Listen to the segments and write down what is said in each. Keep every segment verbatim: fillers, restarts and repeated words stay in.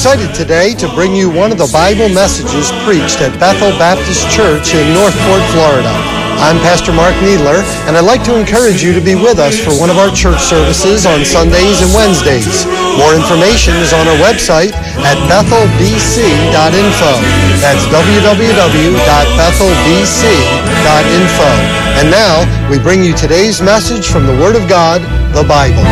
excited today to bring you one of the Bible messages preached at Bethel Baptist Church in Northport, Florida. I'm Pastor Mark Needler, and I'd like to encourage you to be with us for one of our church services on Sundays and Wednesdays. More information is on our website at bethel b c dot info. That's w w w dot bethel b c dot info. And now, we bring you today's message from the Word of God, the Bible.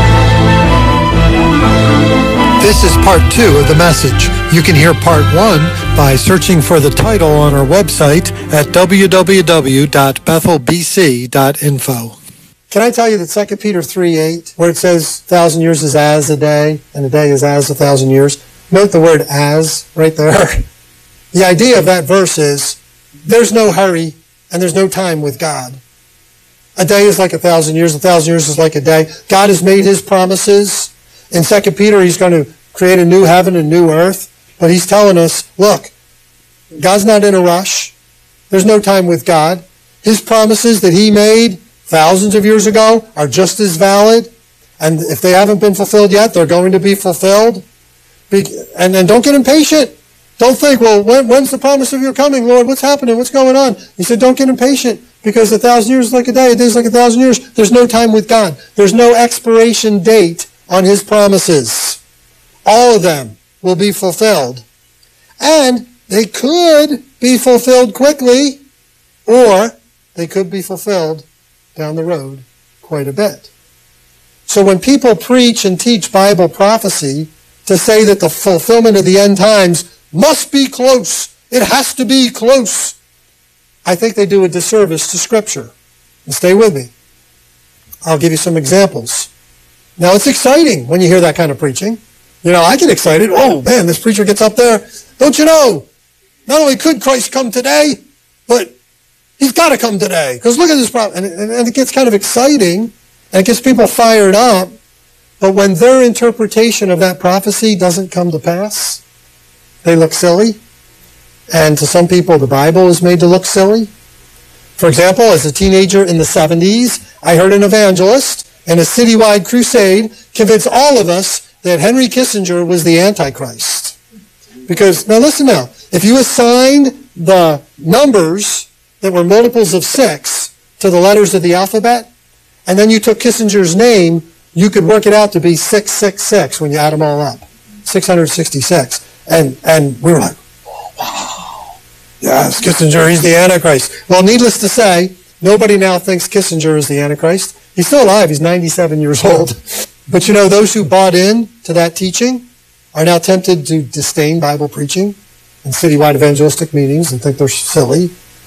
This is part two of the message. You can hear part one by searching for the title on our website at w w w dot bethel b c dot info. Can I tell you that Second Peter three eight, where it says a thousand years is as a day, and a day is as a thousand years, note the word as right there. The idea of that verse is there's no hurry and there's no time with God. A day is like a thousand years, a thousand years is like a day. God has made his promises. In Second Peter, he's going to create a new heaven and new earth. But he's telling us, look, God's not in a rush. There's no time with God. His promises that he made thousands of years ago are just as valid. And if they haven't been fulfilled yet, they're going to be fulfilled. And then don't get impatient. Don't think, well, when, when's the promise of your coming, Lord? What's happening? What's going on? He said, don't get impatient, because a thousand years is like a day. A day is like a thousand years. There's no time with God. There's no expiration date on his promises. All of them will be fulfilled. And they could be fulfilled quickly, or they could be fulfilled down the road quite a bit. So when people preach and teach Bible prophecy to say that the fulfillment of the end times must be close, it has to be close, I think they do a disservice to Scripture. And stay with me. I'll give you some examples. Now, it's exciting when you hear that kind of preaching. You know, I get excited. Oh, man, this preacher gets up there. Don't you know, not only could Christ come today, but he's got to come today. Because look at this problem. And, and, and it gets kind of exciting, and it gets people fired up. But when their interpretation of that prophecy doesn't come to pass, they look silly. And to some people, the Bible is made to look silly. For example, as a teenager in the seventies, I heard an evangelist in a citywide crusade convince all of us that Henry Kissinger was the Antichrist. Because, now listen now, if you assigned the numbers that were multiples of six to the letters of the alphabet, and then you took Kissinger's name, you could work it out to be six six six when you add them all up. six hundred sixty-six. And, and we were like, oh, wow, yes, Kissinger, he's the Antichrist. Well, needless to say, nobody now thinks Kissinger is the Antichrist. He's still alive. He's ninety-seven years old. But you know, those who bought in to that teaching are now tempted to disdain Bible preaching and citywide evangelistic meetings and think they're silly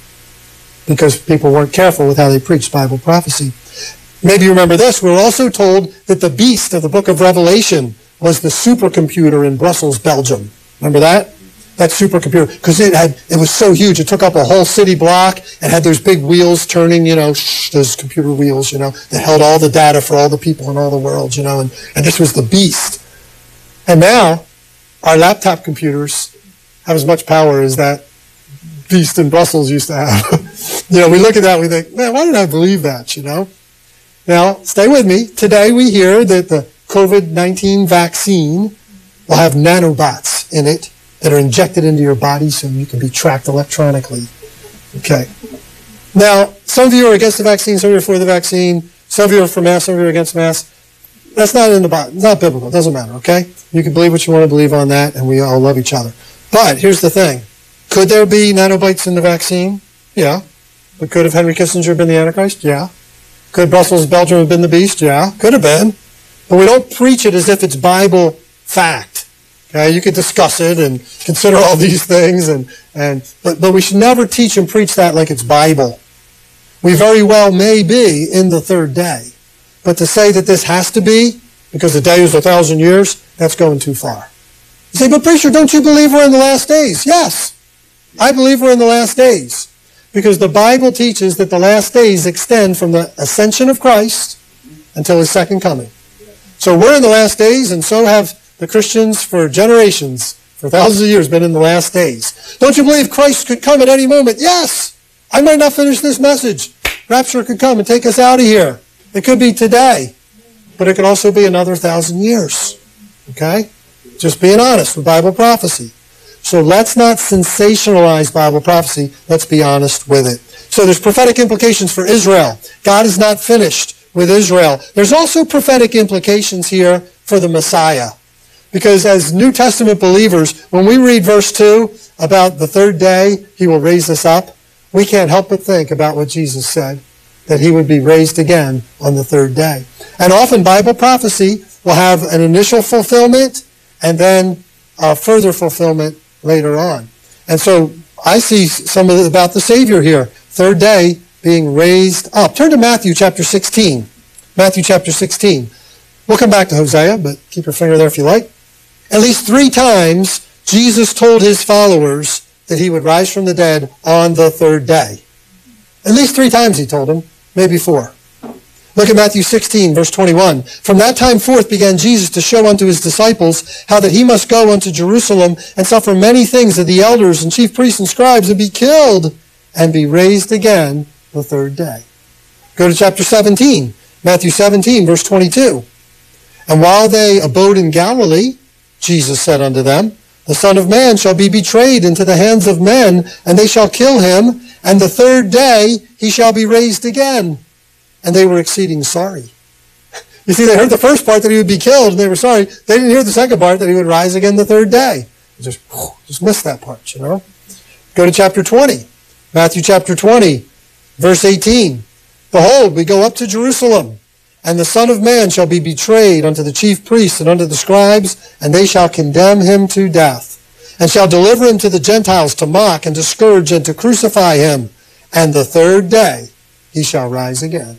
because people weren't careful with how they preached Bible prophecy. Maybe you remember this. We were also told that the beast of the book of Revelation was the supercomputer in Brussels, Belgium. Remember that? That supercomputer, because it had, it was so huge, it took up a whole city block and had those big wheels turning, you know, shh, those computer wheels, you know, that held all the data for all the people in all the world, you know, and, and this was the beast. And now, our laptop computers have as much power as that beast in Brussels used to have. You know, we look at that and we think, man, why did I believe that, you know? Now, stay with me. Today we hear that the COVID nineteen vaccine will have nanobots in it that are injected into your body so you can be tracked electronically. Okay. Now, some of you are against the vaccine, some of you are for the vaccine, some of you are for masks, some of you are against masks. That's not in the Bible. It's not biblical. It doesn't matter, okay? You can believe what you want to believe on that, and we all love each other. But here's the thing. Could there be nanobots in the vaccine? Yeah. But could have Henry Kissinger been the Antichrist? Yeah. Could Brussels, Belgium have been the beast? Yeah. Could have been. But we don't preach it as if it's Bible fact. Okay, you could discuss it and consider all these things, and, and but, but we should never teach and preach that like it's Bible. We very well may be in the third day. But to say that this has to be, because the day is a thousand years, that's going too far. You say, but preacher, don't you believe we're in the last days? Yes, I believe we're in the last days. Because the Bible teaches that the last days extend from the ascension of Christ until his second coming. So we're in the last days, and so have the Christians for generations, for thousands of years, been in the last days. Don't you believe Christ could come at any moment? Yes! I might not finish this message. Rapture could come and take us out of here. It could be today, but it could also be another thousand years. Okay? Just being honest with Bible prophecy. So let's not sensationalize Bible prophecy. Let's be honest with it. So there's prophetic implications for Israel. God is not finished with Israel. There's also prophetic implications here for the Messiah. Because as New Testament believers, when we read verse two about the third day, he will raise us up, we can't help but think about what Jesus said, that he would be raised again on the third day. And often Bible prophecy will have an initial fulfillment and then a further fulfillment later on. And so I see some of it about the Savior here. Third day being raised up. Turn to Matthew chapter sixteen. Matthew chapter sixteen. We'll come back to Hosea, but keep your finger there if you like. At least three times Jesus told his followers that he would rise from the dead on the third day. At least three times he told them, maybe four. Look at Matthew sixteen, verse twenty-one. From that time forth began Jesus to show unto his disciples how that he must go unto Jerusalem and suffer many things of the elders and chief priests and scribes and be killed and be raised again the third day. Go to chapter seventeen, Matthew seventeen, verse twenty-two. And while they abode in Galilee, Jesus said unto them, the Son of Man shall be betrayed into the hands of men, and they shall kill him, and the third day he shall be raised again. And they were exceeding sorry. You see, they heard the first part that he would be killed, and they were sorry. They didn't hear the second part that he would rise again the third day. Just, just missed that part, you know. Go to chapter twenty. Matthew chapter twenty, verse eighteen. Behold, we go up to Jerusalem, and the Son of Man shall be betrayed unto the chief priests and unto the scribes, and they shall condemn him to death, and shall deliver him to the Gentiles to mock and to scourge and to crucify him. And the third day he shall rise again.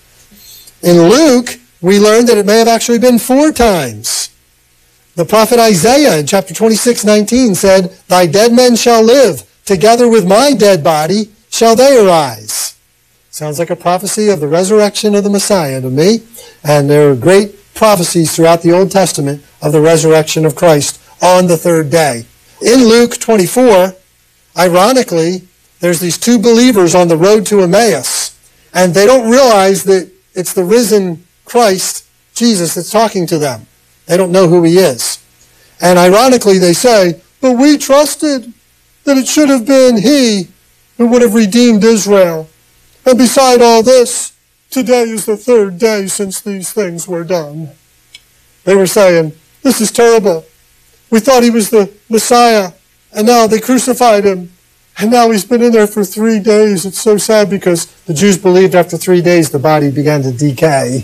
In Luke, we learned that it may have actually been four times. The prophet Isaiah in chapter twenty-six, nineteen said, thy dead men shall live, together with my dead body shall they arise. Sounds like a prophecy of the resurrection of the Messiah to me. And there are great prophecies throughout the Old Testament of the resurrection of Christ on the third day. In Luke twenty-four, ironically, there's these two believers on the road to Emmaus, and they don't realize that it's the risen Christ, Jesus, that's talking to them. They don't know who he is. And ironically, they say, but we trusted that it should have been he who would have redeemed Israel. And beside all this, today is the third day since these things were done. They were saying, this is terrible. We thought he was the Messiah, and now they crucified him. And now he's been in there for three days. It's so sad because the Jews believed after three days the body began to decay.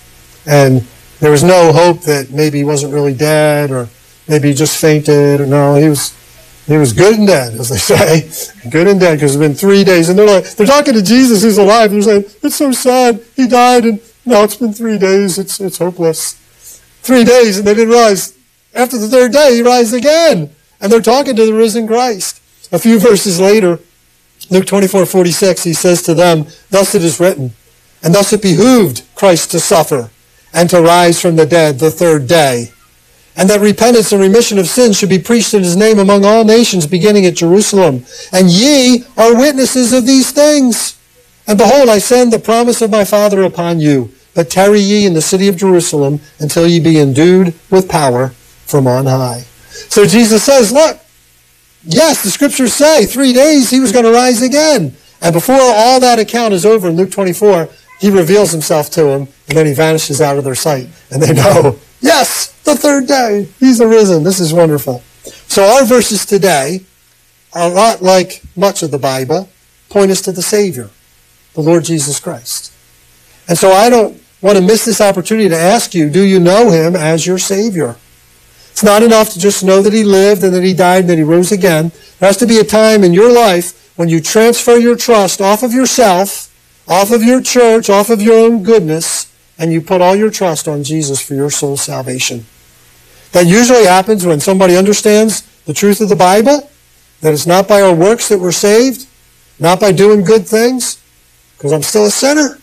And there was no hope that maybe he wasn't really dead or maybe he just fainted. Or no, he was he was good and dead, as they say. Good and dead because it's been three days. And they're like, they're talking to Jesus who's alive. They're saying, it's so sad. He died and now it's been three days. It's, it's hopeless. Three days and they didn't realize after the third day he rises again. And they're talking to the risen Christ. A few verses later, Luke twenty-four, forty-six, he says to them, thus it is written, and thus it behooved Christ to suffer and to rise from the dead the third day, and that repentance and remission of sins should be preached in his name among all nations, beginning at Jerusalem. And ye are witnesses of these things. And behold, I send the promise of my Father upon you, but tarry ye in the city of Jerusalem until ye be endued with power from on high. So Jesus says, look, yes, the scriptures say three days he was going to rise again. And before all that account is over in Luke twenty-four, he reveals himself to them, and then he vanishes out of their sight. And they know, yes, the third day, he's arisen. This is wonderful. So our verses today are a lot like much of the Bible, point us to the Savior, the Lord Jesus Christ. And so I don't want to miss this opportunity to ask you, do you know him as your Savior? It's not enough to just know that he lived and that he died and that he rose again. There has to be a time in your life when you transfer your trust off of yourself, off of your church, off of your own goodness, and you put all your trust on Jesus for your soul's salvation. That usually happens when somebody understands the truth of the Bible, that it's not by our works that we're saved, not by doing good things, because I'm still a sinner.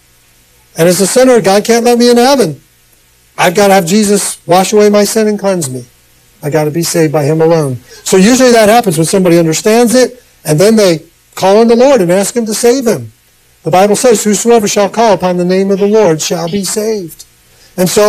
And as a sinner, God can't let me in heaven. I've got to have Jesus wash away my sin and cleanse me. I've got to be saved by him alone. So usually that happens when somebody understands it, and then they call on the Lord and ask him to save him. The Bible says, whosoever shall call upon the name of the Lord shall be saved. And so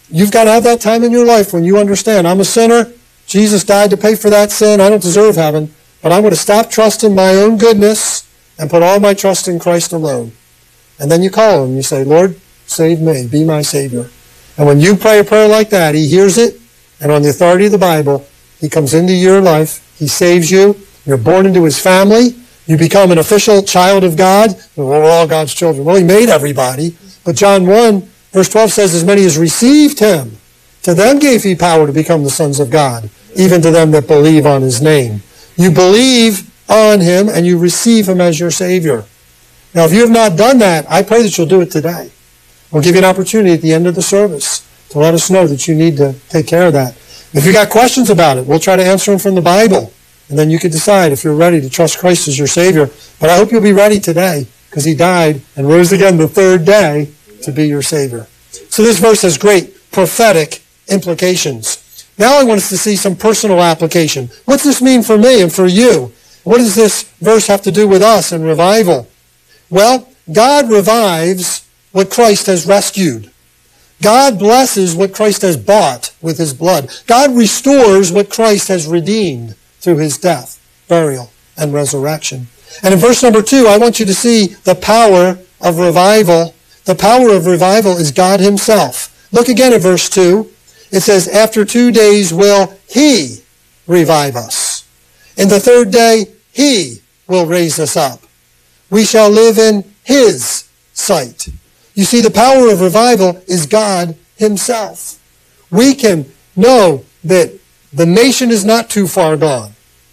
You've got to have that time in your life when you understand, I'm a sinner. Jesus died to pay for that sin. I don't deserve heaven. But I'm going to stop trusting my own goodness and put all my trust in Christ alone. And then you call him. You say, Lord, save me. Be my Savior. And when you pray a prayer like that, he hears it. And on the authority of the Bible, he comes into your life. He saves you. You're born into his family. You become an official child of God. Well, we're all God's children. Well, he made everybody. But John one, verse twelve says, as many as received him, to them gave he power to become the sons of God, even to them that believe on his name. You believe on him and you receive him as your Savior. Now, if you have not done that, I pray that you'll do it today. We'll give you an opportunity at the end of the service to let us know that you need to take care of that. If you've got questions about it, we'll try to answer them from the Bible. And then you can decide if you're ready to trust Christ as your Savior. But I hope you'll be ready today, because he died and rose again the third day to be your Savior. So this verse has great prophetic implications. Now I want us to see some personal application. What's this mean for me and for you? What does this verse have to do with us and revival? Well, God revives what Christ has rescued. God blesses what Christ has bought with his blood. God restores what Christ has redeemed through his death, burial, and resurrection. And in verse number two, I want you to see the power of revival. The power of revival is God himself. Look again at verse two. It says, after two days will he revive us. In the third day, he will raise us up. We shall live in his sight. You see, the power of revival is God himself. We can know that the nation is not too far gone.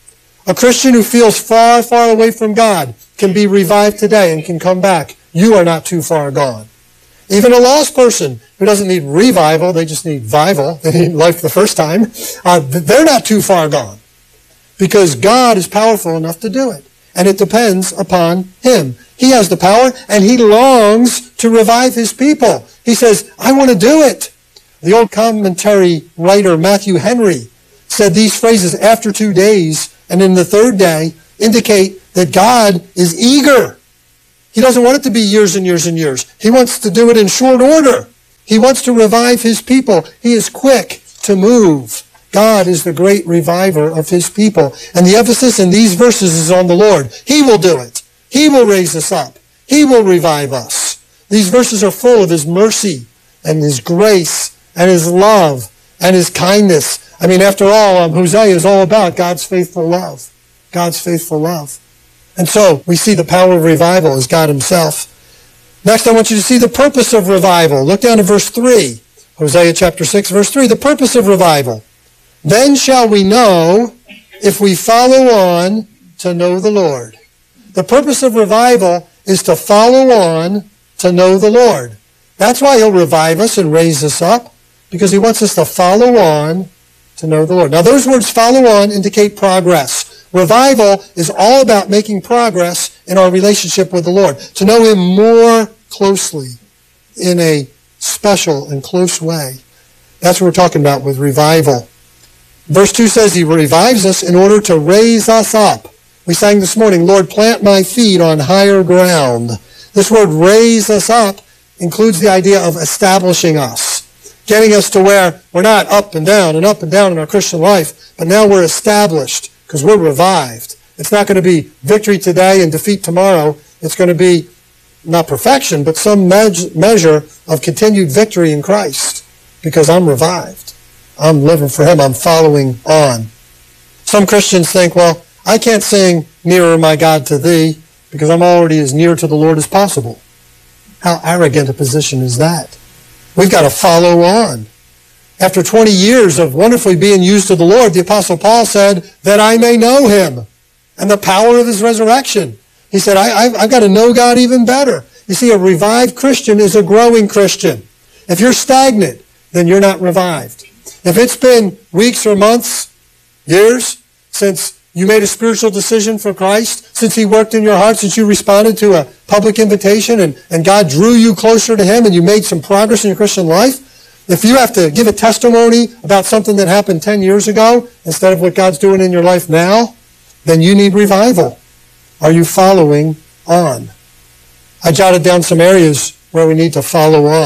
A Christian who feels far, far away from God can be revived today and can come back. You are not too far gone. Even a lost person who doesn't need revival, they just need vival, they need life the first time, uh, they're not too far gone. Because God is powerful enough to do it. And it depends upon him. He has the power, and he longs to revive his people. He says, I want to do it. The old commentary writer Matthew Henry said these phrases, after two days and in the third day, indicate that God is eager. He doesn't want it to be years and years and years. He wants to do it in short order. He wants to revive his people. He is quick to move. God is the great reviver of his people. And the emphasis in these verses is on the Lord. He will do it. He will raise us up. He will revive us. These verses are full of his mercy and his grace and his love and his kindness. I mean, after all, um, Hosea is all about God's faithful love. God's faithful love. And so we see the power of revival is God himself. Next, I want you to see the purpose of revival. Look down at verse three. Hosea chapter six, verse three. The purpose of revival. Then shall we know if we follow on to know the Lord. The purpose of revival is to follow on to know the Lord. That's why he'll revive us and raise us up, because he wants us to follow on to know the Lord. Now, those words follow on indicate progress. Revival is all about making progress in our relationship with the Lord, to know him more closely in a special and close way. That's what we're talking about with revival. Verse two says he revives us in order to raise us up. We sang this morning, Lord, plant my feet on higher ground. This word raise us up includes the idea of establishing us, getting us to where we're not up and down and up and down in our Christian life, but now we're established because we're revived. It's not going to be victory today and defeat tomorrow. It's going to be not perfection, but some me- measure of continued victory in Christ, because I'm revived. I'm living for him. I'm following on. Some Christians think, well, I can't sing Nearer My God to Thee because I'm already as near to the Lord as possible. How arrogant a position is that? We've got to follow on. After twenty years of wonderfully being used to the Lord, the Apostle Paul said, that I may know him and the power of his resurrection. He said, I, I've, I've got to know God even better. You see, a revived Christian is a growing Christian. If you're stagnant, then you're not revived. If it's been weeks or months, years, since you made a spiritual decision for Christ, since he worked in your heart, since you responded to a public invitation and, and God drew you closer to him and you made some progress in your Christian life, if you have to give a testimony about something that happened ten years ago instead of what God's doing in your life now, then you need revival. Are you following on? I jotted down some areas where we need to follow on.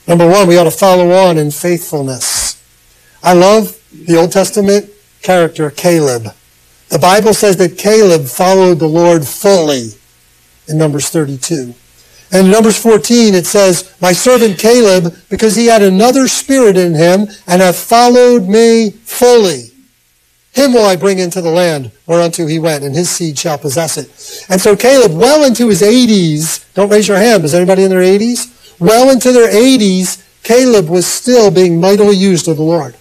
Number one, we ought to follow on in faithfulness. I love the Old Testament character Caleb. The Bible says that Caleb followed the Lord fully in Numbers thirty-two. And in Numbers fourteen, it says, my servant Caleb, because he had another spirit in him, and hath followed me fully. Him will I bring into the land whereunto he went, and his seed shall possess it. And so Caleb, well into his eighties, don't raise your hand, is anybody in their eighties? Well into their eighties, Caleb was still being mightily used of the Lord.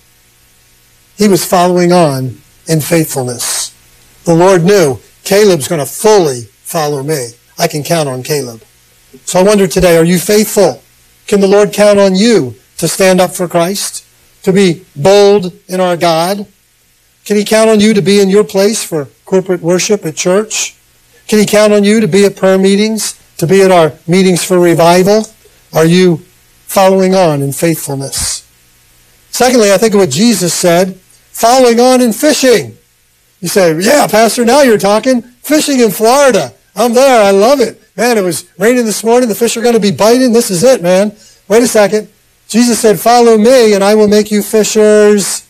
He was following on in faithfulness. The Lord knew Caleb's going to fully follow me. I can count on Caleb. So I wonder today, are you faithful? Can the Lord count on you to stand up for Christ? To be bold in our God? Can he count on you to be in your place for corporate worship at church? Can he count on you to be at prayer meetings, to be at our meetings for revival? Are you following on in faithfulness? Secondly, I think of what Jesus said, following on in fishing. You say, yeah, Pastor, now you're talking. Fishing in Florida. I'm there. I love it. Man, it was raining this morning. The fish are going to be biting. This is it, man. Wait a second. Jesus said, follow me and I will make you fishers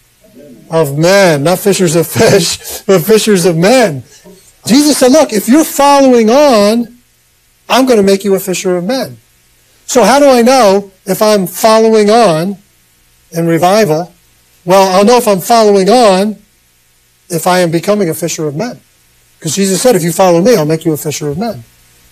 of men. Not fishers of fish, but fishers of men. Jesus said, look, if you're following on, I'm going to make you a fisher of men. So how do I know if I'm following on in revival? Well, I'll know if I'm following on if I am becoming a fisher of men. Because Jesus said, if you follow me, I'll make you a fisher of men.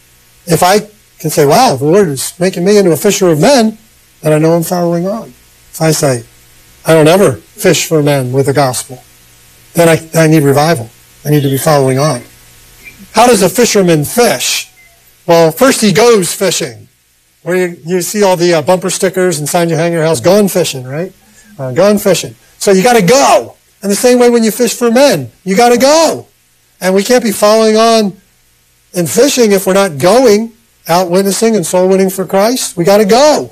If I can say, wow, the Lord is making me into a fisher of men, then I know I'm following on. If I say, I don't ever fish for men with the gospel, then I, I need revival. I need to be following on. How does a fisherman fish? Well, first he goes fishing. Where you, you see all the uh, bumper stickers and signs you hang in your house, going fishing, right? Uh, going fishing. So you got to go. And the same way when you fish for men, you got to go. And we can't be following on in fishing if we're not going out witnessing and soul winning for Christ. We got to go.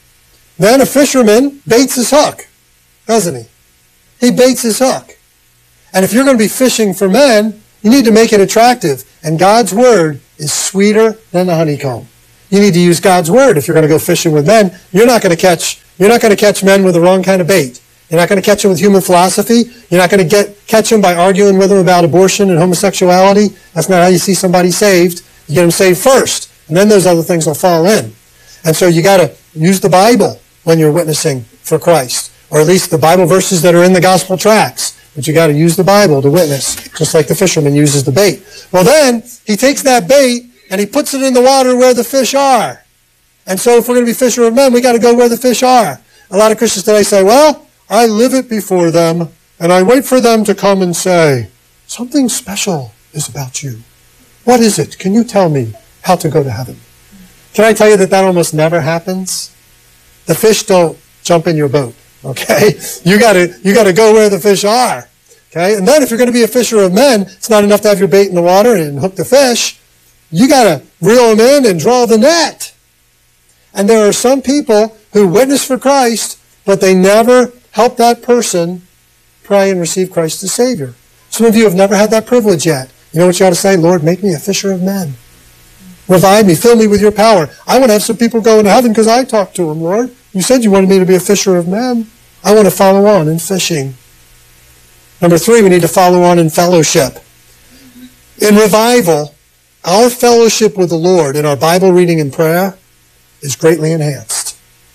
Then a fisherman baits his hook, doesn't he? He baits his hook. And if you're going to be fishing for men, you need to make it attractive. And God's word is sweeter than the honeycomb. You need to use God's word if you're going to go fishing with men. You're not going to catch, you're not going to catch men with the wrong kind of bait. You're not going to catch them with human philosophy. You're not going to get catch them by arguing with them about abortion and homosexuality. That's not how you see somebody saved. You get them saved first, and then those other things will fall in. And so you got to use the Bible when you're witnessing for Christ, or at least the Bible verses that are in the gospel tracts. But you got to use the Bible to witness, just like the fisherman uses the bait. Well, then he takes that bait and he puts it in the water where the fish are. And so if we're going to be fisher of men, we got to go where the fish are. A lot of Christians today say, well, I live it before them, and I wait for them to come and say, something special is about you. What is it? Can you tell me how to go to heaven? Can I tell you that that almost never happens? The fish don't jump in your boat, okay? You gotta, you gotta go where the fish are, okay? And then if you're going to be a fisher of men, it's not enough to have your bait in the water and hook the fish. You gotta reel them in and draw the net. And there are some people who witness for Christ, but they never help that person pray and receive Christ as Savior. Some of you have never had that privilege yet. You know what you ought to say? Lord, make me a fisher of men. Revive me. Fill me with your power. I want to have some people go into heaven because I talked to them, Lord. You said you wanted me to be a fisher of men. I want to follow on in fishing. Number three, we need to follow on in fellowship. In revival, our fellowship with the Lord in our Bible reading and prayer is greatly enhanced.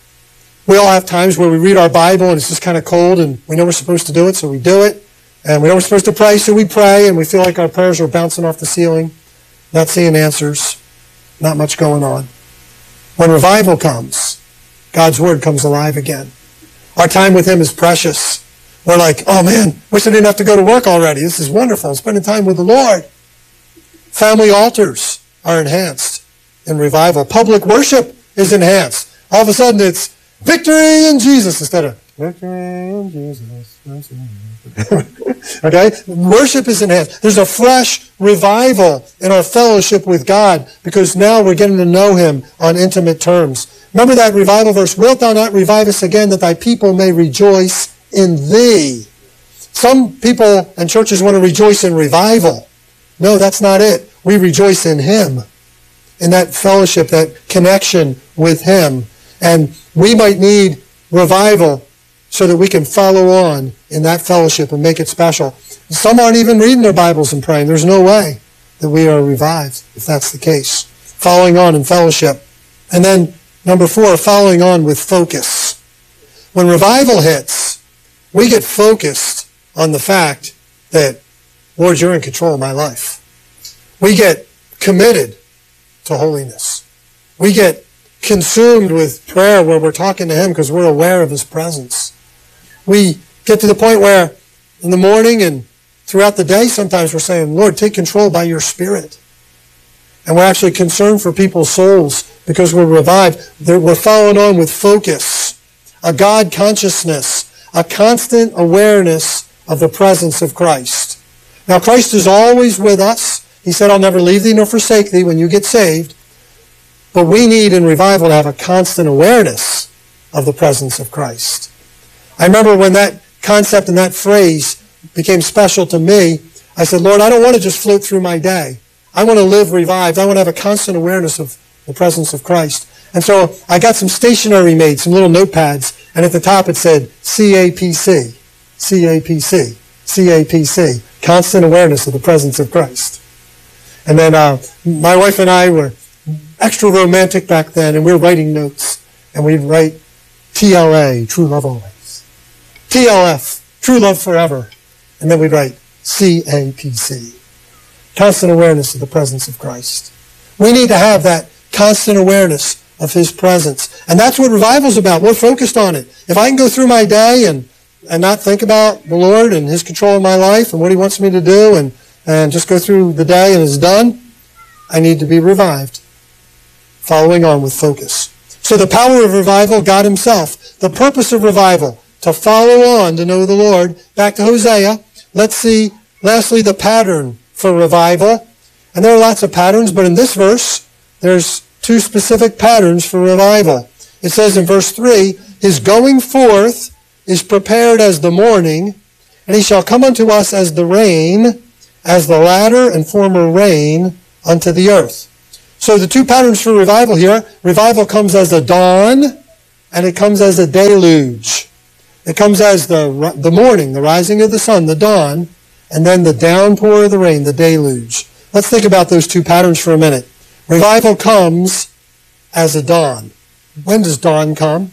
We all have times where we read our Bible and it's just kind of cold and we know we're supposed to do it, so we do it. And we know we're supposed to pray, so we pray, and we feel like our prayers are bouncing off the ceiling, not seeing answers, not much going on. When revival comes, God's word comes alive again. Our time with him is precious. We're like, oh man, wish I didn't have to go to work already. This is wonderful, spending time with the Lord. Family altars are enhanced in revival. Public worship is enhanced. All of a sudden it's victory in Jesus instead of victory in Jesus. Okay? Worship is enhanced. There's a fresh revival in our fellowship with God because now we're getting to know him on intimate terms. Remember that revival verse, wilt thou not revive us again that thy people may rejoice in thee? Some people and churches want to rejoice in revival. No, that's not it. We rejoice in him, in that fellowship, that connection with him. And we might need revival so that we can follow on in that fellowship and make it special. Some aren't even reading their Bibles and praying. There's no way that we are revived if that's the case. Following on in fellowship. And then number four, following on with focus. When revival hits, we get focused on the fact that, Lord, you're in control of my life. We get committed to holiness. We get consumed with prayer where we're talking to him because we're aware of his presence. We get to the point where in the morning and throughout the day sometimes we're saying, Lord, take control by your Spirit. And we're actually concerned for people's souls because we're revived. We're following on with focus, a God consciousness, a constant awareness of the presence of Christ. Now, Christ is always with us. He said, I'll never leave thee nor forsake thee when you get saved. But we need in revival to have a constant awareness of the presence of Christ. I remember when that concept and that phrase became special to me, I said, Lord, I don't want to just float through my day. I want to live revived. I want to have a constant awareness of the presence of Christ. And so I got some stationery made, some little notepads, and at the top it said C A P C, C A P C, C A P C, constant awareness of the presence of Christ. And then uh, my wife and I were extra romantic back then, and we were writing notes, and we'd write T L A, true love always, T L F, true love forever, and then we'd write C A P C, constant awareness of the presence of Christ. We need to have that constant awareness of his presence, and that's what revival's about. We're focused on it. If I can go through my day and and not think about the Lord and his control of my life and what he wants me to do, and and just go through the day and it's done, I need to be revived. Following on with focus. So the power of revival, God himself. The purpose of revival, to follow on to know the Lord. Back to Hosea. Let's see, lastly, the pattern for revival. And there are lots of patterns, but in this verse, there's two specific patterns for revival. It says in verse three, his going forth is prepared as the morning, and he shall come unto us as the rain, as the latter and former rain unto the earth. So the two patterns for revival here, revival comes as a dawn, and it comes as a deluge. It comes as the, the morning, the rising of the sun, the dawn, and then the downpour of the rain, the deluge. Let's think about those two patterns for a minute. Revival comes as a dawn. When does dawn come?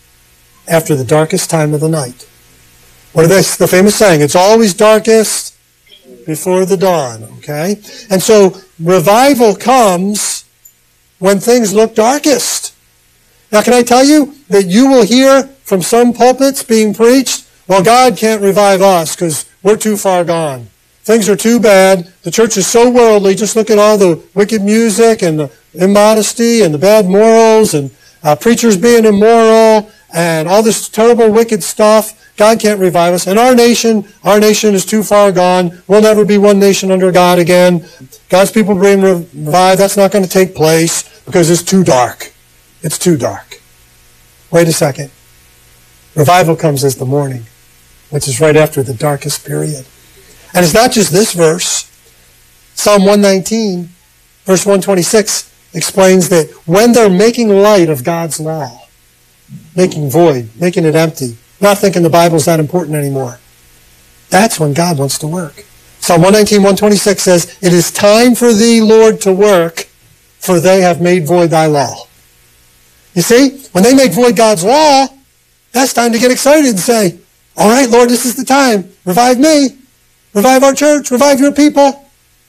After the darkest time of the night. What are they, the famous saying? It's always darkest before the dawn, okay? And so revival comes when things look darkest. Now, can I tell you that you will hear from some pulpits being preached, well, God can't revive us because we're too far gone. Things are too bad. The church is so worldly. Just look at all the wicked music and the immodesty and the bad morals and uh, preachers being immoral and all this terrible wicked stuff. God can't revive us. And our nation, our nation is too far gone. We'll never be one nation under God again. God's people being revived, that's not going to take place because it's too dark. It's too dark. Wait a second. Revival comes as the morning, which is right after the darkest period. And it's not just this verse. Psalm one nineteen, verse one twenty-six, explains that when they're making light of God's law, making void, making it empty, not thinking the Bible's that important anymore, that's when God wants to work. Psalm one nineteen, one twenty-six says, it is time for thee, Lord, to work, for they have made void thy law. You see, when they make void God's law, that's time to get excited and say, all right, Lord, this is the time. Revive me. Revive our church. Revive your people.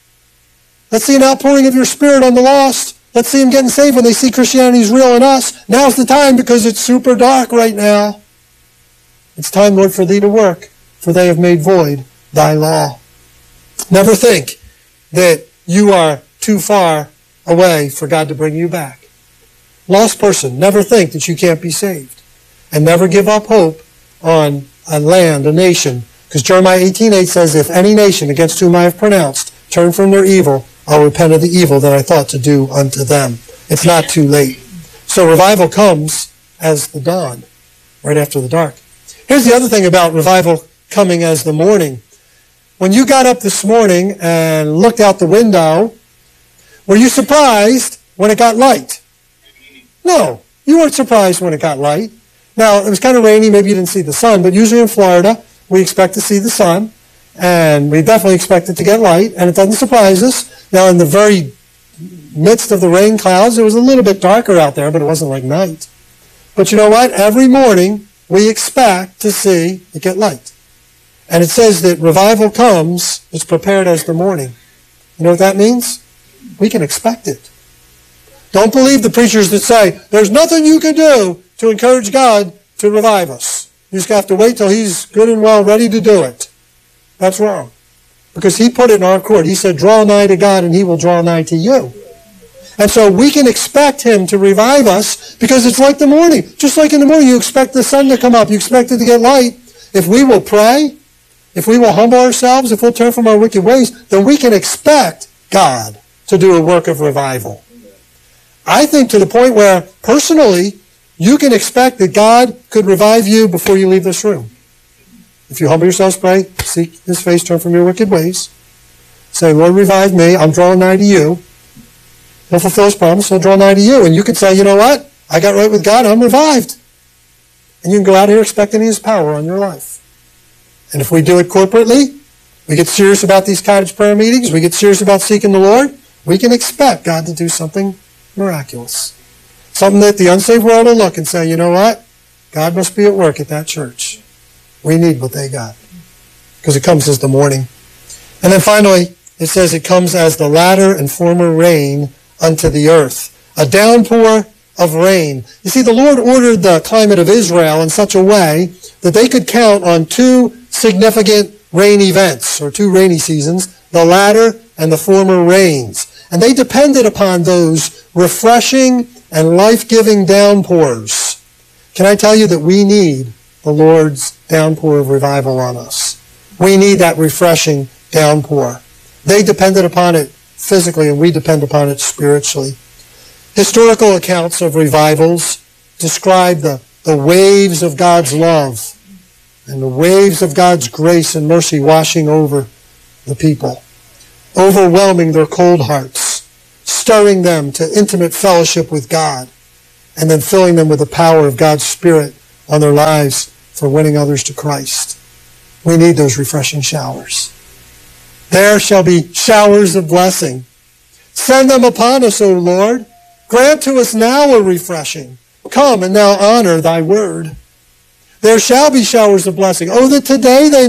Let's see an outpouring of your Spirit on the lost. Let's see them getting saved when they see Christianity is real in us. Now's the time because it's super dark right now. It's time, Lord, for thee to work, for they have made void thy law. Never think that you are too far away for God to bring you back. Lost person, never think that you can't be saved. And never give up hope on a land, a nation. Because Jeremiah eighteen eight says, if any nation against whom I have pronounced turn from their evil, I'll repent of the evil that I thought to do unto them. It's not too late. So revival comes as the dawn, right after the dark. Here's the other thing about revival coming as the morning. When you got up this morning and looked out the window, were you surprised when it got light? No. You weren't surprised when it got light. Now, it was kind of rainy. Maybe you didn't see the sun, but usually in Florida, we expect to see the sun, and we definitely expect it to get light, and it doesn't surprise us. Now, in the very midst of the rain clouds, it was a little bit darker out there, but it wasn't like night. But you know what? Every morning, we expect to see it get light. And it says that revival comes, it's prepared as the morning. You know what that means? We can expect it. Don't believe the preachers that say, there's nothing you can do to encourage God to revive us. You just have to wait till he's good and well ready to do it. That's wrong. Because he put it in our court. He said, draw nigh to God and he will draw nigh to you. And so we can expect him to revive us because it's like the morning. Just like in the morning, you expect the sun to come up. You expect it to get light. If we will pray, if we will humble ourselves, if we'll turn from our wicked ways, then we can expect God to do a work of revival. I think to the point where, personally, you can expect that God could revive you before you leave this room. If you humble yourselves, pray, seek his face, turn from your wicked ways. Say, Lord, revive me. I'm drawing nigh to you. He'll fulfill his promise. He'll draw nigh to you. And you can say, you know what? I got right with God. I'm revived. And you can go out here expecting his power on your life. And if we do it corporately, we get serious about these cottage prayer meetings, we get serious about seeking the Lord, we can expect God to do something miraculous. Something that the unsaved world will look and say, you know what? God must be at work at that church. We need what they got. Because it comes as the morning. And then finally, it says it comes as the latter and former rain unto the earth. A downpour of rain. You see, the Lord ordered the climate of Israel in such a way that they could count on two significant rain events, or two rainy seasons, the latter and the former rains. And they depended upon those refreshing and life-giving downpours. Can I tell you that we need the Lord's downpour of revival on us? We need that refreshing downpour. They depended upon it physically, and we depend upon it spiritually. Historical accounts of revivals describe the, the waves of God's love and the waves of God's grace and mercy washing over the people, overwhelming their cold hearts, stirring them to intimate fellowship with God, and then filling them with the power of God's Spirit on their lives for winning others to Christ. We need those refreshing showers. There shall be showers of blessing. Send them upon us, O Lord. Grant to us now a refreshing. Come and now honor thy word. There shall be showers of blessing. Oh, that today they